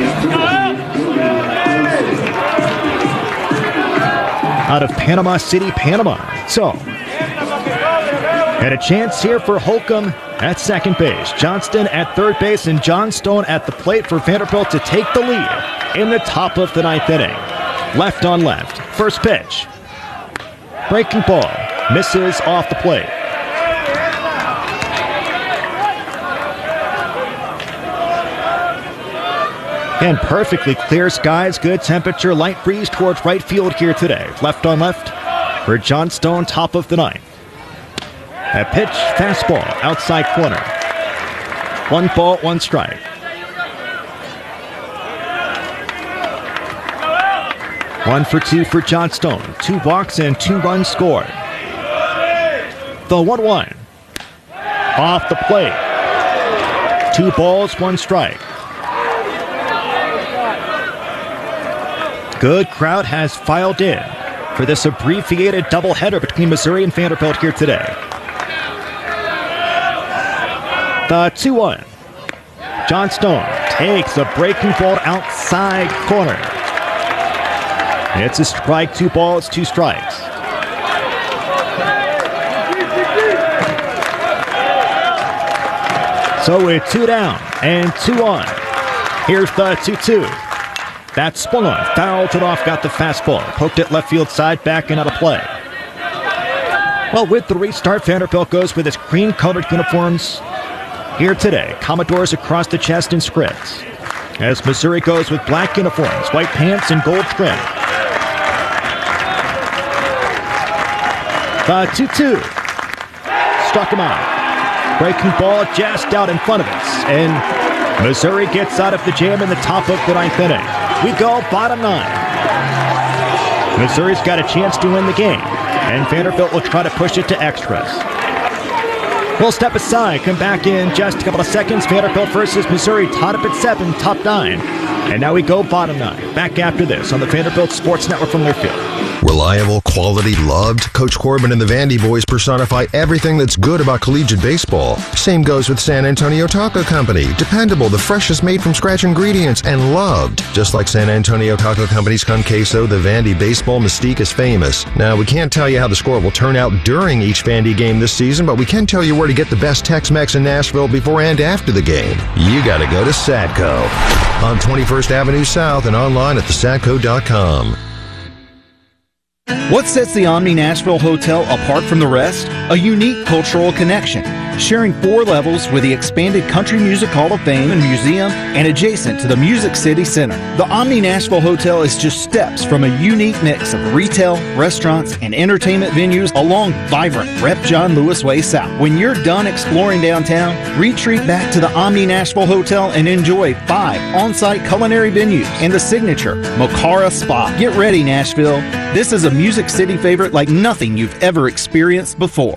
Out of Panama City, Panama. So, had a chance here for Holcomb at second base. Johnston at third base, and Johnstone at the plate for Vanderbilt to take the lead in the top of the ninth inning. Left on left. First pitch. Breaking ball. Misses off the plate. And perfectly clear skies, good temperature, light breeze towards right field here today. Left on left for Johnstone, top of the ninth. A pitch, fastball, outside corner. One ball, one strike. One for two for Johnstone. Two walks and two runs scored. The one one. Off the plate. Two balls, one strike. Good crowd has filed in for this abbreviated doubleheader between Missouri and Vanderbilt here today. The two one. Johnstone takes a breaking ball outside corner. It's a strike, two balls, two strikes. So we're two down and two on. Here's the two two. That swung on, fouled it off, got the fastball, poked it left field side, back and out of play. Well, with the restart, Vanderbilt goes with its cream-colored uniforms here today. Commodores across the chest and scripts. As Missouri goes with black uniforms, white pants, and gold trim. The two two. Struck him out. Breaking ball just out in front of us. And Missouri gets out of the jam in the top of the ninth inning. We go bottom nine. Missouri's got a chance to win the game, and Vanderbilt will try to push it to extras. We'll step aside, come back in just a couple of seconds. Vanderbilt versus Missouri, tied up at seven, top nine. And now we go bottom nine. Back after this on the Vanderbilt Sports Network from Learfield. Reliable, quality, loved. Coach Corbin and the Vandy boys personify everything that's good about collegiate baseball. Same goes with San Antonio Taco Company. Dependable, the freshest made from scratch ingredients, and loved. Just like San Antonio Taco Company's con queso, the Vandy baseball mystique is famous. Now, we can't tell you how the score will turn out during each Vandy game this season, but we can tell you where to get the best Tex-Mex in Nashville before and after the game. You gotta go to Satco on twenty-first Avenue South and online at the satco dot com. What sets the Omni Nashville Hotel apart from the rest? A unique cultural connection, sharing four levels with the expanded Country Music Hall of Fame and Museum and adjacent to the Music City Center. The Omni Nashville Hotel is just steps from a unique mix of retail, restaurants, and entertainment venues along vibrant Rep John Lewis Way South. When you're done exploring downtown, retreat back to the Omni Nashville Hotel and enjoy five on-site culinary venues and the signature Mocara Spa. Get ready, Nashville. This is a Music City favorite like nothing you've ever experienced before.